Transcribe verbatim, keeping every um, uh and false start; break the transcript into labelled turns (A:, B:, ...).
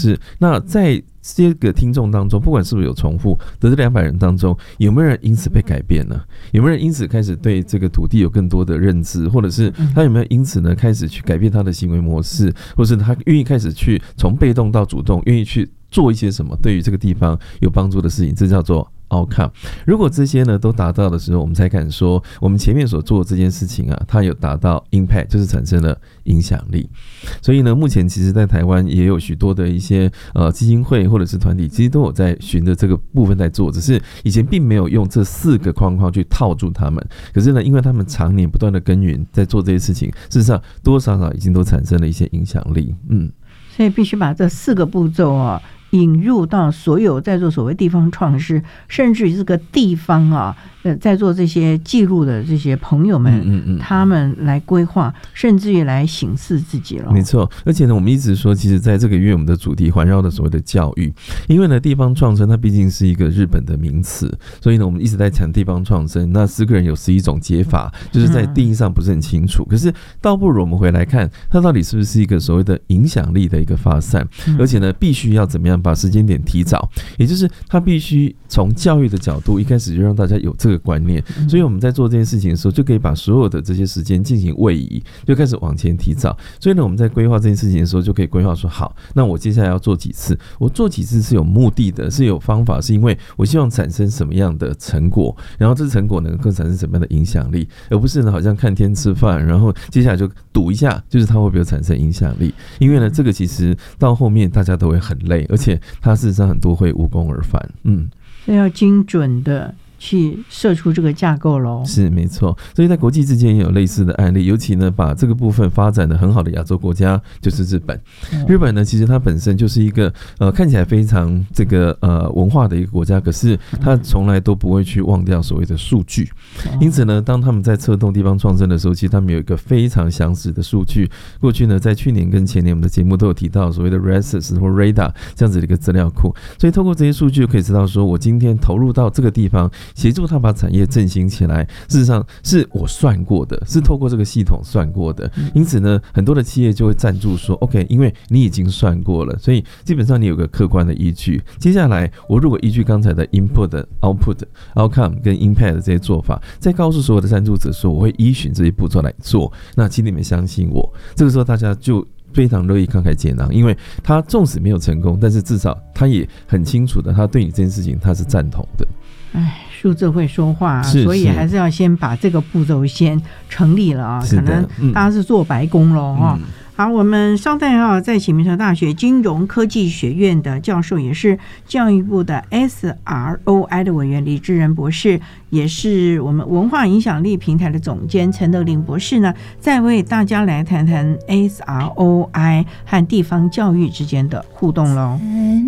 A: 是那在这个听众当中，不管是不是有重复的这两百人当中，有没有人因此被改变呢？有没有人因此开始对这个土地有更多的认知，或者是他有没有因此呢开始去改变他的行为模式，或是他愿意开始去从被动到主动，愿意去做一些什么对于这个地方有帮助的事情，这叫做outcome。如果这些呢都达到的时候，我们才敢说我们前面所做的这件事情啊，它有达到 impact， 就是产生了影响力。所以呢，目前其实在台湾也有许多的一些呃基金会或者是团体，其实都有在循着这个部分在做，只是以前并没有用这四个框框去套住他们。可是呢，因为他们常年不断的耕耘在做这些事情，事实上多多少少已经都产生了一些影响力。嗯，
B: 所以必须把这四个步骤啊引入到所有在做所谓地方创生，甚至于这个地方啊，呃，在做这些记录的这些朋友们，嗯嗯嗯他们来规划，甚至于来省视自己了。
A: 没错，而且呢，我们一直说，其实在这个月我们的主题环绕的所谓的教育，因为呢，地方创生它毕竟是一个日本的名词，所以呢，我们一直在讲地方创生。那十个人有十一种解法，就是在定义上不是很清楚。嗯、可是倒不如我们回来看，它到底是不是一个所谓的影响力的一个发散，嗯、而且呢，必须要怎么样把时间点提早，也就是他必须从教育的角度一开始就让大家有这个观念，所以我们在做这件事情的时候，就可以把所有的这些时间进行位移，就开始往前提早。所以呢，我们在规划这件事情的时候，就可以规划说，好，那我接下来要做几次，我做几次是有目的的，是有方法，是因为我希望产生什么样的成果，然后这成果能够产生什么样的影响力，而不是呢好像看天吃饭，然后接下来就赌一下，就是它会不会产生影响力。因为呢，这个其实到后面大家都会很累，而且它事实上很多会无功而返。嗯，
B: 所以要精准的去设出这个架构咯。
A: 是没错，所以在国际之间也有类似的案例，尤其呢把这个部分发展的很好的亚洲国家就是日本。嗯、日本呢，其实它本身就是一个呃看起来非常这个呃文化的一个国家，可是它从来都不会去忘掉所谓的数据。因此呢，当他们在策动地方创生的时候，其实他们有一个非常详实的数据。过去呢，在去年跟前年我们的节目都有提到所谓的 R A S S 或 Radar 这样子的一个资料库，所以透过这些数据就可以知道说，我今天投入到这个地方，协助他把产业振兴起来，事实上是我算过的，是透过这个系统算过的。因此呢，很多的企业就会赞助说 OK， 因为你已经算过了，所以基本上你有个客观的依据。接下来我如果依据刚才的 input、output、outcome 跟 impact 的这些做法，再告诉所有的赞助者说我会依循这些步骤来做，那请你们相信我。这个时候大家就非常乐意慷慨解囊，因为他纵使没有成功，但是至少他也很清楚的，他对你这件事情他是赞同的。
B: 哎，数字会说话、啊，所以还是要先把这个步骤先成立了啊，可能大家是做白工了哈、嗯。好，我们稍待啊，在启明城大学金融科技学院的教授，也是教育部的 S R O I 的委员李志仁博士，也是我们文化影响力平台的总监陈德霖博士呢，再为大家来谈谈 S R O I 和地方教育之间的互动喽。